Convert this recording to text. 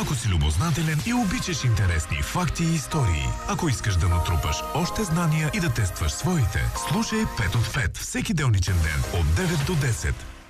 Ако си любознателен и обичаш интересни факти и истории, ако искаш да натрупаш още знания и да тестваш своите, слушай 5 от 5 всеки делничен ден от 9 до 10.